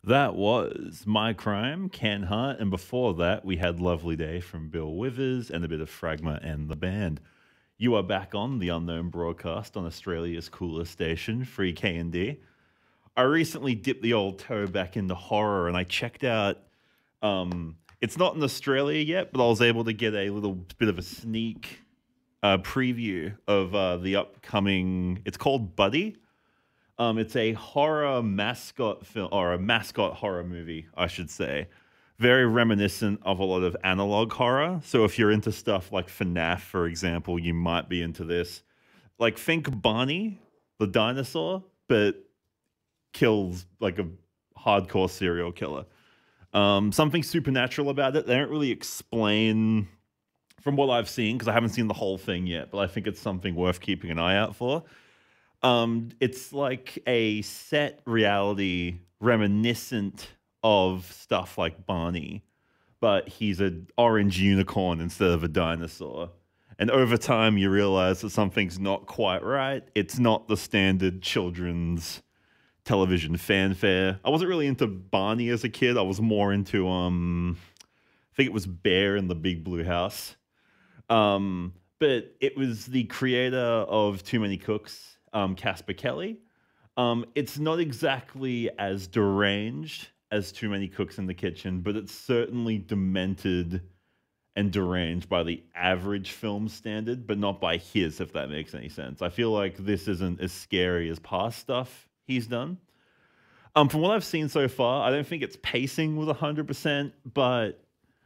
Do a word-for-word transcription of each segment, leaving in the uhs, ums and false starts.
That was My Crime, Ken Hart, and before that we had Lovely Day from Bill Withers and a bit of Fragma and the band. You are back on the Unknown broadcast on Australia's coolest station, Free K and D. I recently dipped the old toe back into horror and I checked out um it's not in Australia yet, but I was able to get a little bit of a sneak uh, preview of uh, the upcoming, it's called Buddy. Um, it's a horror mascot film, or a mascot horror movie, I should say. Very reminiscent of a lot of analog horror. So if you're into stuff like FNAF, for example, you might be into this. Like think Barney, the dinosaur, but kills like a hardcore serial killer. Um, something supernatural about it. They don't really explain from what I've seen, because I haven't seen the whole thing yet, but I think it's something worth keeping an eye out for. Um, it's like a set reality reminiscent of stuff like Barney, but he's an orange unicorn instead of a dinosaur. And over time, you realize that something's not quite right. It's not the standard children's television fanfare. I wasn't really into Barney as a kid. I was more into, um, I think it was Bear in the Big Blue House. Um, but it was the creator of Too Many Cooks, Um, Casper Kelly. Um, it's not exactly as deranged as Too Many Cooks in the Kitchen, but it's certainly demented and deranged by the average film standard, but not by his, if that makes any sense. I feel like this isn't as scary as past stuff he's done. Um, from what I've seen so far, I don't think it's pacing with one hundred percent, but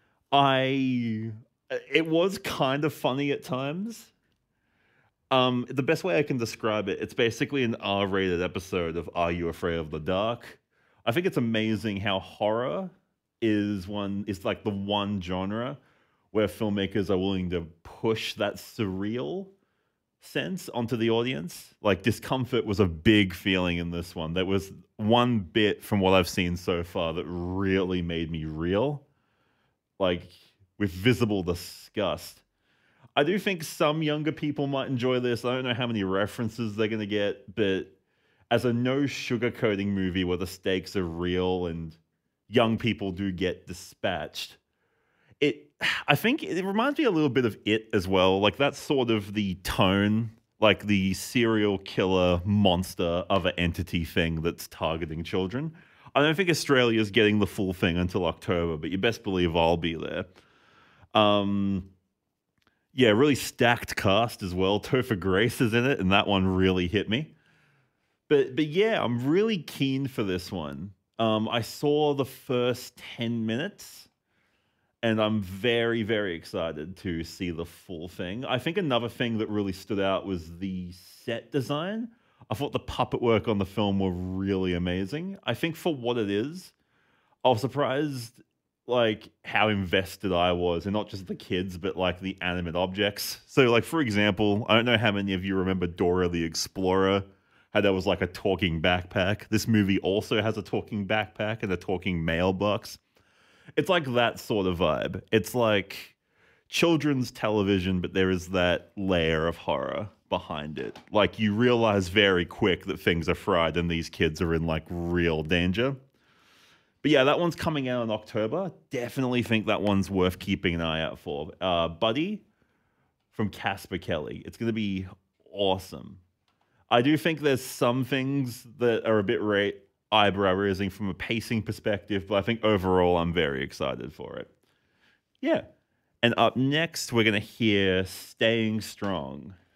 I... it was kind of funny at times. Um, the best way I can describe it, it's basically an R-rated episode of Are You Afraid of the Dark? I think it's amazing how horror is one is like the one genre where filmmakers are willing to push that surreal sense onto the audience. Like discomfort was a big feeling in this one. There was one bit from what I've seen so far that really made me reel, like with visible disgust. I do think some younger people might enjoy this. I don't know how many references they're going to get, but as a no sugarcoating movie where the stakes are real and young people do get dispatched, it, I think it reminds me a little bit of It as well. Like that's sort of the tone, like the serial killer monster other entity thing that's targeting children. I don't think Australia's getting the full thing until October, but you best believe I'll be there. Um... Yeah, really stacked cast as well. Topher Grace is in it, and that one really hit me. But but yeah, I'm really keen for this one. Um, I saw the first ten minutes, and I'm very, very excited to see the full thing. I think another thing that really stood out was the set design. I thought the puppet work on the film were really amazing. I think for what it is, I was surprised like how invested I was, and not just the kids, but like the animate objects. So like, for example, I don't know how many of you remember Dora the Explorer, how there was like a talking backpack. This movie also has a talking backpack and a talking mailbox. It's like that sort of vibe. It's like children's television, but there is that layer of horror behind it. Like you realize very quick that things are fried and these kids are in like real danger. But yeah, that one's coming out in October. Definitely think that one's worth keeping an eye out for. Uh, Buddy from Casper Kelly. It's going to be awesome. I do think there's some things that are a bit ra- eyebrow raising from a pacing perspective, but I think overall I'm very excited for it. Yeah. And up next, we're going to hear Staying Strong